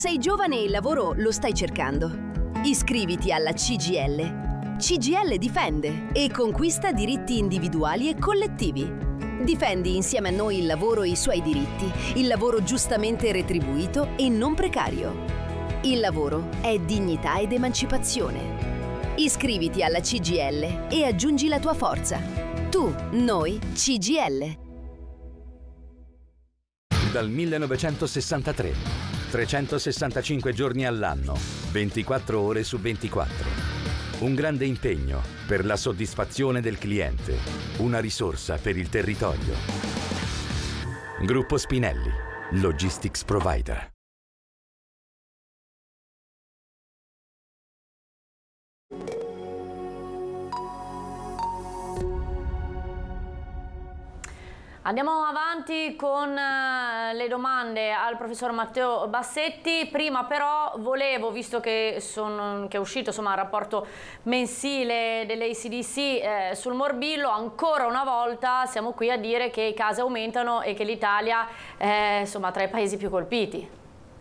Sei giovane e il lavoro lo stai cercando? Iscriviti alla CGIL. CGIL difende e conquista diritti individuali e collettivi. Difendi insieme a noi il lavoro e i suoi diritti, il lavoro giustamente retribuito e non precario. Il lavoro è dignità ed emancipazione. Iscriviti alla CGIL e aggiungi la tua forza. Tu, noi, CGIL. Dal 1963. 365 giorni all'anno, 24 ore su 24. Un grande impegno per la soddisfazione del cliente, una risorsa per il territorio. Gruppo Spinelli, Logistics Provider. Andiamo avanti con le domande al professor Matteo Bassetti. Prima però volevo, visto che è uscito insomma il rapporto mensile dell'ACDC sul morbillo, ancora una volta siamo qui a dire che i casi aumentano e che l'Italia è insomma tra i paesi più colpiti.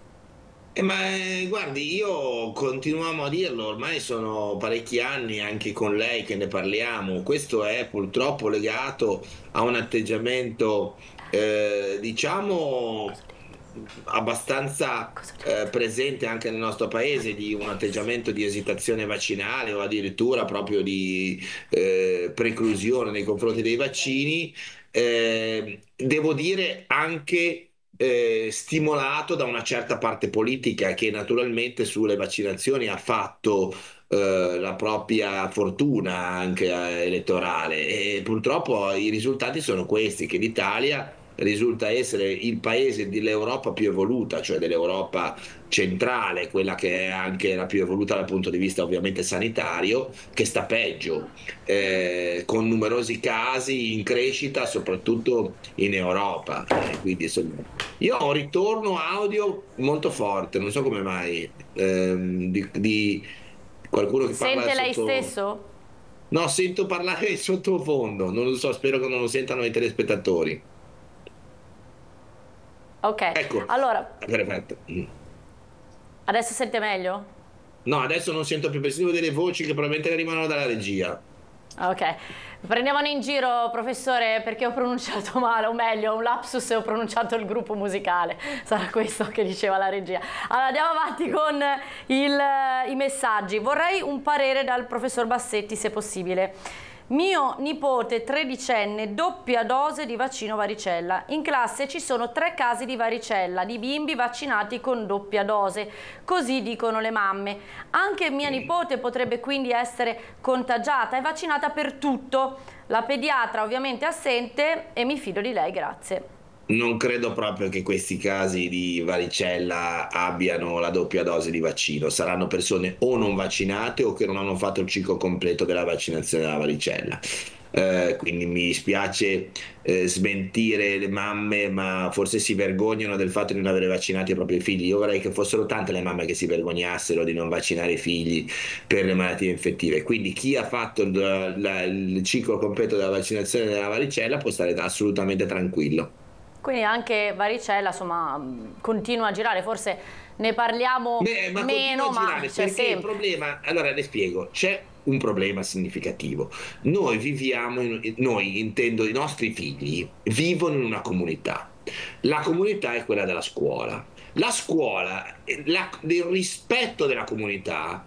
Guardi, io continuiamo a dirlo, ormai sono parecchi anni anche con lei che ne parliamo. Questo è purtroppo legato a un atteggiamento, diciamo, abbastanza presente anche nel nostro paese, di un atteggiamento di esitazione vaccinale o addirittura proprio di preclusione nei confronti dei vaccini. Devo dire anche stimolato da una certa parte politica che naturalmente sulle vaccinazioni ha fatto la propria fortuna anche elettorale, e purtroppo i risultati sono questi, che l'Italia risulta essere il paese dell'Europa più evoluta, cioè dell'Europa centrale, quella che è anche la più evoluta dal punto di vista ovviamente sanitario, che sta peggio, con numerosi casi in crescita soprattutto in Europa. Quindi insomma, io ho un ritorno audio molto forte, non so come mai, di qualcuno che parla Sente lei sotto... stesso? No, sento parlare sottofondo, non lo so, spero che non lo sentano i telespettatori. Ok, Ecco, allora, perfetto. adesso sente meglio? No, adesso non sento più, sentivo delle voci che probabilmente arrivano dalla regia. Ok, prendevano in giro, professore, perché ho pronunciato male, o meglio, un lapsus e ho pronunciato il gruppo musicale. Sarà questo che diceva la regia. Allora, andiamo avanti con i messaggi. Vorrei un parere dal professor Bassetti, se possibile. Mio nipote 13enne, doppia dose di vaccino varicella. In classe ci sono 3 casi di varicella, di bimbi vaccinati con doppia dose. Così dicono le mamme. Anche mia nipote potrebbe quindi essere contagiata. È vaccinata per tutto. La pediatra ovviamente è assente e mi fido di lei, grazie. Non credo proprio che questi casi di varicella abbiano la doppia dose di vaccino. Saranno persone o non vaccinate o che non hanno fatto il ciclo completo della vaccinazione della varicella. Quindi mi dispiace smentire le mamme, ma forse si vergognano del fatto di non avere vaccinati i propri figli. Io vorrei che fossero tante le mamme che si vergognassero di non vaccinare i figli per le malattie infettive. Quindi chi ha fatto il ciclo completo della vaccinazione della varicella può stare assolutamente tranquillo. Quindi anche varicella, insomma, continua a girare, forse ne parliamo Ma meno, continua a ma girare c'è perché il sempre. problema, allora le spiego, c'è un problema significativo. Noi viviamo, noi intendo i nostri figli, vivono in una comunità. La comunità è quella della scuola. La scuola, il rispetto della comunità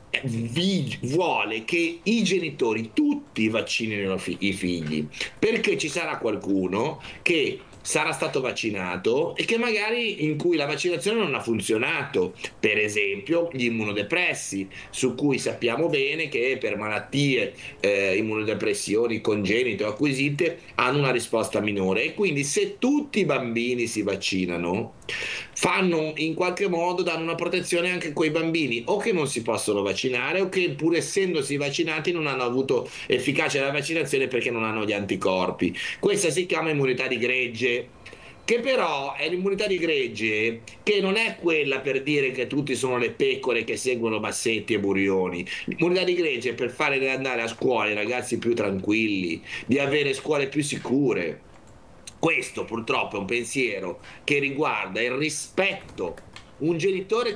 vuole che i genitori tutti vaccinino i figli, perché ci sarà qualcuno che sarà stato vaccinato e che magari in cui la vaccinazione non ha funzionato, per esempio gli immunodepressi, su cui sappiamo bene che per malattie immunodepressioni congenite o acquisite hanno una risposta minore, e quindi se tutti i bambini si vaccinano fanno in qualche modo, danno una protezione anche a quei bambini o che non si possono vaccinare o che pur essendosi vaccinati non hanno avuto efficacia della vaccinazione perché non hanno gli anticorpi. Questa si chiama immunità di gregge, che però è l'immunità di gregge che non è quella per dire che tutti sono le pecore che seguono Bassetti e Burioni. L'immunità di gregge è per fare andare a scuola i ragazzi più tranquilli, di avere scuole più sicure. Questo purtroppo è un pensiero che riguarda il rispetto un genitore